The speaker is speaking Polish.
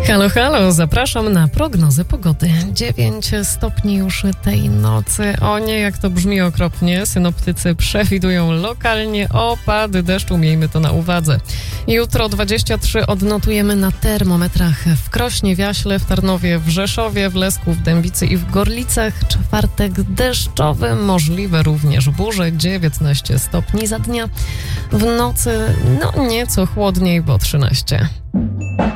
Halo, halo, zapraszam na prognozę pogody. 9 stopni już tej nocy. O nie, jak to brzmi okropnie. Synoptycy przewidują lokalnie opady deszczu, miejmy to na uwadze. Jutro 23 odnotujemy na termometrach w Krośnie, w Jaśle, w Tarnowie, w Rzeszowie, w Lesku, w Dębicy i w Gorlicach. Czwartek deszczowy, możliwe również burze, 19 stopni za dnia. W nocy nieco chłodniej, bo 13.